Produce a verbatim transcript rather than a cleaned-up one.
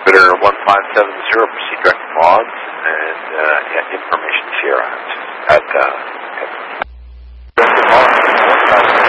exhibitor one five seven zero, proceed direct mods, and uh, yeah, information to share on it. At uh,